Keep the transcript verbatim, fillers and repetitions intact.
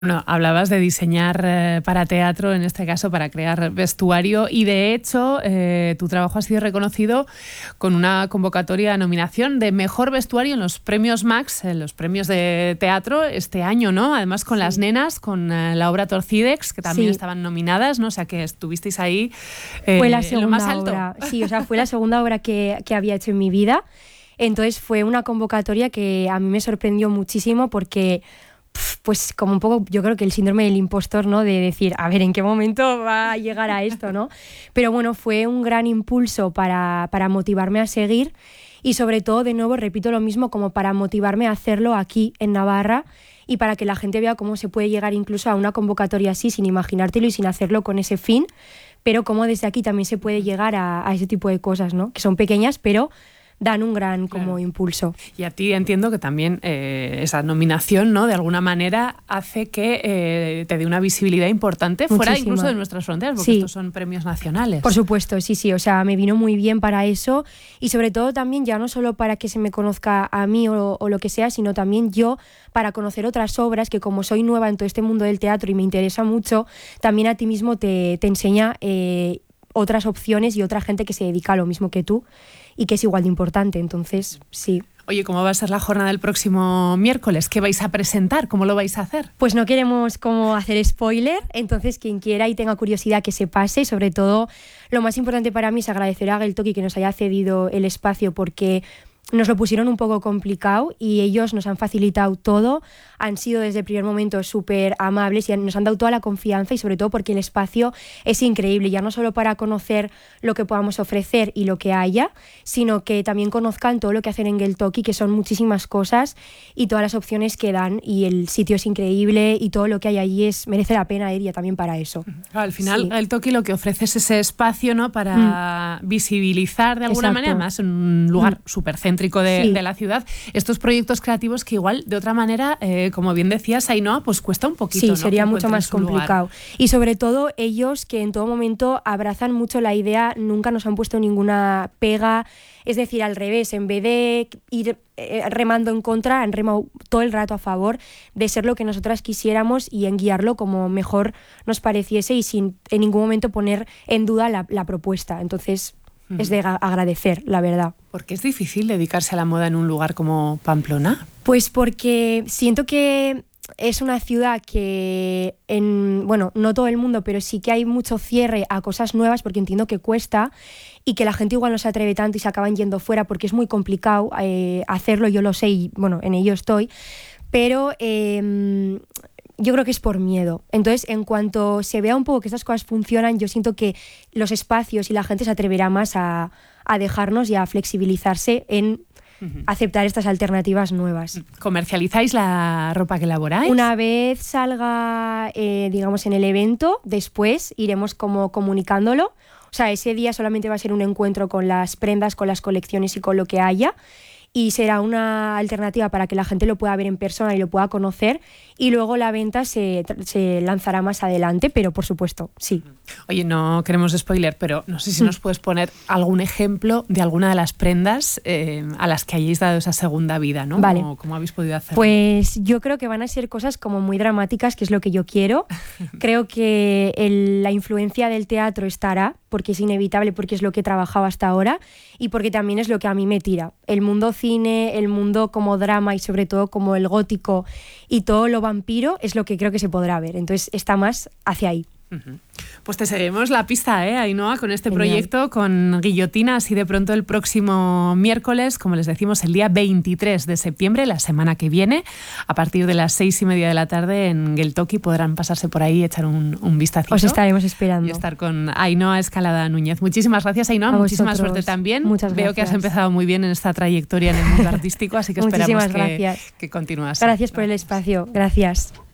Bueno, hablabas de diseñar eh, para teatro, en este caso para crear vestuario, y de hecho eh, tu trabajo ha sido reconocido con una convocatoria de nominación de Mejor Vestuario en los premios Max, en los premios de teatro este año, ¿no? Además con sí. Las nenas, con eh, la obra Torcidex, que también sí. estaban nominadas, ¿no? O sea que estuvisteis ahí eh, fue la segunda en lo más alto. Obra. Sí, o sea, fue la segunda obra que, que había hecho en mi vida. Entonces fue una convocatoria que a mí me sorprendió muchísimo porque... pues como un poco, yo creo que el síndrome del impostor, ¿no? De decir, a ver, ¿en qué momento va a llegar a esto, ¿no? Pero bueno, fue un gran impulso para, para motivarme a seguir y sobre todo, de nuevo, repito lo mismo, como para motivarme a hacerlo aquí en Navarra y para que la gente vea cómo se puede llegar incluso a una convocatoria así, sin imaginártelo y sin hacerlo con ese fin, pero cómo desde aquí también se puede llegar a, a ese tipo de cosas, ¿no? Que son pequeñas, pero... dan un gran como claro. impulso. Y a ti entiendo que también eh, esa nominación, ¿no? De alguna manera hace que eh, te dé una visibilidad importante Muchísima. Fuera incluso de nuestras fronteras, porque sí. estos son premios nacionales. Por supuesto, sí, sí, o sea, me vino muy bien para eso y sobre todo también ya no solo para que se me conozca a mí o, o lo que sea, sino también yo para conocer otras obras que como soy nueva en todo este mundo del teatro y me interesa mucho, también a ti mismo te, te enseña eh, otras opciones y otra gente que se dedica a lo mismo que tú y que es igual de importante, entonces sí. Oye, ¿cómo va a ser la jornada del próximo miércoles? ¿Qué vais a presentar? ¿Cómo lo vais a hacer? Pues no queremos como hacer spoiler, entonces quien quiera y tenga curiosidad que se pase, y sobre todo lo más importante para mí es agradecer a Geltoki que nos haya cedido el espacio porque nos lo pusieron un poco complicado y ellos nos han facilitado todo, han sido desde el primer momento súper amables y nos han dado toda la confianza y sobre todo porque el espacio es increíble, ya no solo para conocer lo que podamos ofrecer y lo que haya, sino que también conozcan todo lo que hacen en Geltoki, que son muchísimas cosas y todas las opciones que dan y el sitio es increíble y todo lo que hay allí es, merece la pena ir ya también para eso. Claro, al final sí. Geltoki lo que ofrece es ese espacio, ¿no? Para mm. visibilizar de alguna Exacto. manera, más en un lugar mm. súper céntrico De, sí. de la ciudad, estos proyectos creativos que igual de otra manera, eh, como bien decías, Ainhoa, pues cuesta un poquito. Sí, ¿no? sería mucho más complicado. Lugar. Y sobre todo ellos que en todo momento abrazan mucho la idea, nunca nos han puesto ninguna pega, es decir, al revés, en vez de ir eh, remando en contra, han remado todo el rato a favor de ser lo que nosotras quisiéramos y en guiarlo como mejor nos pareciese y sin en ningún momento poner en duda la, la propuesta. Entonces... es de agradecer, la verdad. ¿Por qué es difícil dedicarse a la moda en un lugar como Pamplona? Pues porque siento que es una ciudad que, en, bueno, no todo el mundo, pero sí que hay mucho cierre a cosas nuevas porque entiendo que cuesta y que la gente igual no se atreve tanto y se acaban yendo fuera porque es muy complicado eh, hacerlo, yo lo sé y bueno, en ello estoy, pero... Eh, yo creo que es por miedo. Entonces, en cuanto se vea un poco que estas cosas funcionan, yo siento que los espacios y la gente se atreverá más a, a dejarnos y a flexibilizarse en uh-huh. aceptar estas alternativas nuevas. ¿Comercializáis la ropa que elaboráis? Una vez salga, eh, digamos, en el evento, después iremos como comunicándolo. O sea, ese día solamente va a ser un encuentro con las prendas, con las colecciones y con lo que haya. Y será una alternativa para que la gente lo pueda ver en persona y lo pueda conocer y luego la venta se, se lanzará más adelante, pero por supuesto, sí. Oye, no queremos spoiler, pero no sé si nos puedes poner algún ejemplo de alguna de las prendas eh, a las que hayáis dado esa segunda vida, ¿no? Vale. ¿Cómo, cómo habéis podido hacerlo? Pues yo creo que van a ser cosas como muy dramáticas, que es lo que yo quiero. Creo que el, la influencia del teatro estará, porque es inevitable, porque es lo que he trabajado hasta ahora y porque también es lo que a mí me tira. El mundo cine, el mundo como drama y sobre todo como el gótico y todo lo vampiro es lo que creo que se podrá ver. Entonces está más hacia ahí. Uh-huh. Pues te seguimos la pista, ¿eh, Ainhoa, con este Genial. Proyecto, con Guillotina, así de pronto el próximo miércoles, como les decimos, el día veintitrés de septiembre, la semana que viene, a partir de las seis y media de la tarde en Geltoki podrán pasarse por ahí y echar un, un vistacito. Os estaremos esperando. Y estar con Ainhoa Escalada Núñez. Muchísimas gracias, Ainhoa, muchísima suerte también. Muchas gracias. Veo que has empezado muy bien en esta trayectoria en el mundo artístico, así que esperamos que, que continúes. Gracias por el espacio, gracias.